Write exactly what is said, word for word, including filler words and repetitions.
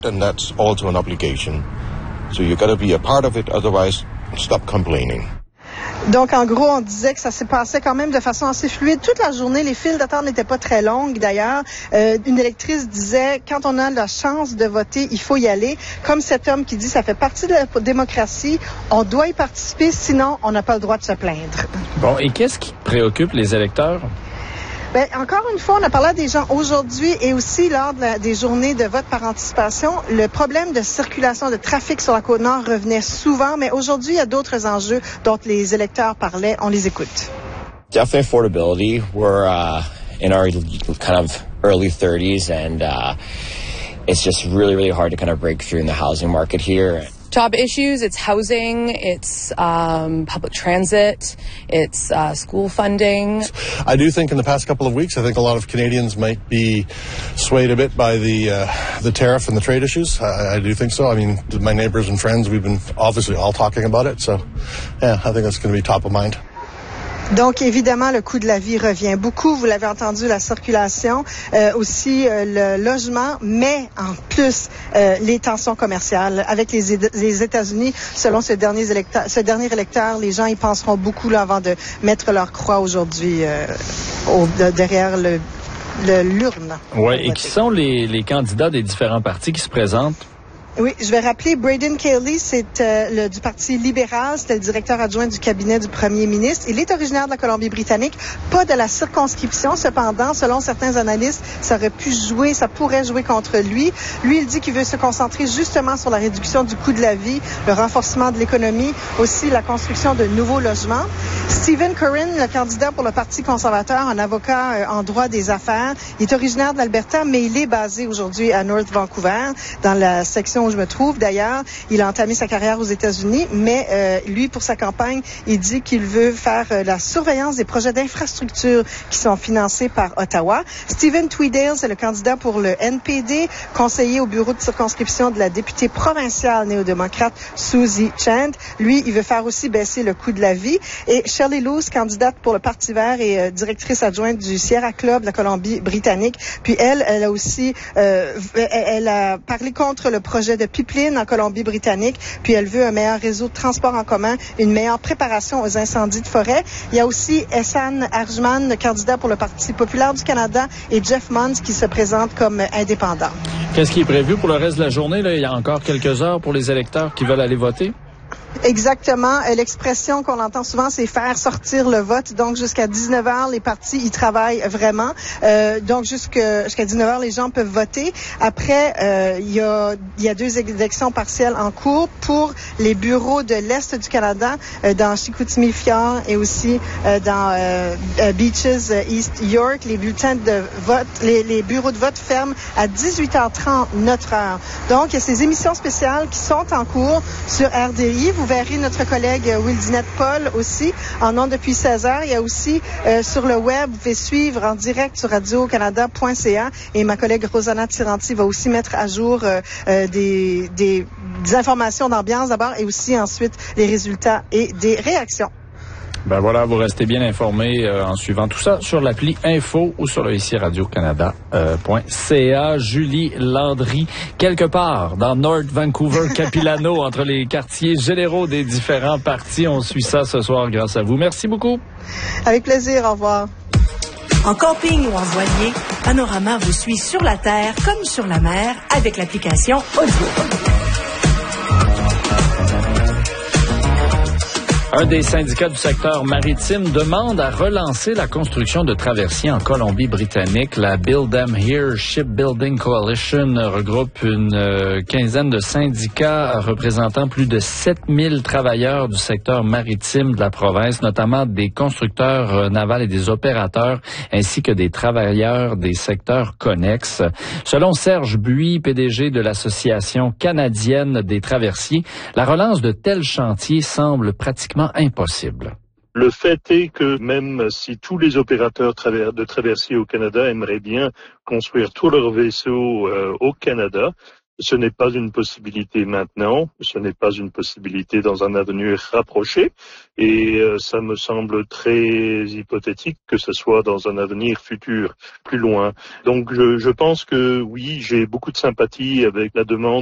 And that's also an obligation. So you got to be a part of it, otherwise stop complaining. Donc, en gros, on disait que ça s'est passé quand même de façon assez fluide. Toute la journée, les files d'attente n'étaient pas très longues, d'ailleurs. Euh, une électrice disait, quand on a la chance de voter, il faut y aller. Comme cet homme qui dit, ça fait partie de la démocratie, on doit y participer, sinon on n'a pas le droit de se plaindre. Bon, et qu'est-ce qui préoccupe les électeurs? Ben, encore une fois, on a parlé à des gens aujourd'hui et aussi lors de la, des journées de vote par anticipation. Le problème de circulation, de trafic sur la Côte-Nord revenait souvent, mais aujourd'hui, il y a d'autres enjeux dont les électeurs parlaient. On les écoute. Definitely affordability. We're uh, in our kind of early thirties and uh, it's just really, really hard to kind of break through in the housing market here. Job issues, it's housing, it's um, public transit, it's uh, school funding. I do think in the past couple of weeks, I think a lot of Canadians might be swayed a bit by the uh, the tariff and the trade issues. I, I do think so. I mean, my neighbors and friends, we've been obviously all talking about it. So, yeah, I think that's going to be top of mind. Donc, évidemment, le coût de la vie revient beaucoup. Vous l'avez entendu, la circulation, euh, aussi euh, le logement, mais en plus, euh, les tensions commerciales avec les, les États-Unis. Selon ce dernier électeur, ce dernier électeur, les gens y penseront beaucoup là, avant de mettre leur croix aujourd'hui euh, au, de, derrière le, le, l'urne. Oui, et qui sont les, les candidats des différents partis qui se présentent? Oui, je vais rappeler Braden Kelly, c'est euh, le, du Parti libéral, c'était le directeur adjoint du cabinet du premier ministre. Il est originaire de la Colombie-Britannique, pas de la circonscription. Cependant, selon certains analystes, ça aurait pu jouer, ça pourrait jouer contre lui. Lui, il dit qu'il veut se concentrer justement sur la réduction du coût de la vie, le renforcement de l'économie, aussi la construction de nouveaux logements. Stephen Curran, le candidat pour le Parti conservateur, un avocat euh, en droit des affaires, il est originaire de l'Alberta, mais il est basé aujourd'hui à North Vancouver, dans la section où je me trouve. D'ailleurs, il a entamé sa carrière aux États-Unis, mais euh, lui, pour sa campagne, il dit qu'il veut faire euh, la surveillance des projets d'infrastructure qui sont financés par Ottawa. Stephen Tweedale, c'est le candidat pour le N P D, conseiller au bureau de circonscription de la députée provinciale néo-démocrate Susie Chand. Lui, il veut faire aussi baisser le coût de la vie. Et Shelley Loos, candidate pour le Parti vert et euh, directrice adjointe du Sierra Club de la Colombie-Britannique. Puis elle, elle a aussi, euh, elle a parlé contre le projet de pipeline en Colombie-Britannique, puis elle veut un meilleur réseau de transport en commun, une meilleure préparation aux incendies de forêt. Il y a aussi Ehsan Arjman, le candidat pour le Parti populaire du Canada, et Jeff Munns qui se présente comme indépendant. Qu'est-ce qui est prévu pour le reste de la journée? Là? Il y a encore quelques heures pour les électeurs qui veulent aller voter? Exactement. L'expression qu'on entend souvent, c'est faire sortir le vote. Donc, jusqu'à dix-neuf heures, les partis y travaillent vraiment. Euh, donc, jusqu'à, jusqu'à dix-neuf heures, les gens peuvent voter. Après, euh, il y a, il y a deux élections partielles en cours pour les bureaux de l'Est du Canada, euh, dans Chicoutimi-Fjord et aussi euh, dans euh, Beaches East York. Les bulletins de vote, les, les bureaux de vote ferment à dix-huit heures trente notre heure. Donc, il y a ces émissions spéciales qui sont en cours sur R D I. Vous verrez notre collègue Wildinette Paul aussi en ondes depuis seize heures. Il y a aussi euh, sur le web, vous pouvez suivre en direct sur radio canada point c a et ma collègue Rosanna Tiranti va aussi mettre à jour euh, euh, des, des, des informations d'ambiance d'abord et aussi ensuite les résultats et des réactions. Ben voilà, vous restez bien informés euh, en suivant tout ça sur l'appli Info ou sur le ici radio canada point c a. Julie Landry, quelque part dans North Vancouver, Capilano, entre les quartiers généraux des différents partis. On suit ça ce soir grâce à vous. Merci beaucoup. Avec plaisir, au revoir. En camping ou en voilier, Panorama vous suit sur la terre comme sur la mer avec l'application Audio. Un des syndicats du secteur maritime demande à relancer la construction de traversiers en Colombie-Britannique. La Build Them Here Shipbuilding Coalition regroupe une euh, quinzaine de syndicats représentant plus de sept mille travailleurs du secteur maritime de la province, notamment des constructeurs euh, navals et des opérateurs, ainsi que des travailleurs des secteurs connexes. Selon Serge Buis, P D G de l'Association canadienne des traversiers, la relance de tels chantiers semble pratiquement impossible. Le fait est que même si tous les opérateurs de traversiers au Canada aimeraient bien construire tous leurs vaisseaux euh, au Canada, Ce n'est pas une possibilité maintenant, ce n'est pas une possibilité dans un avenir rapproché, et euh, ça me semble très hypothétique que ce soit dans un avenir futur, plus loin. Donc je, je pense que oui, j'ai beaucoup de sympathie avec la demande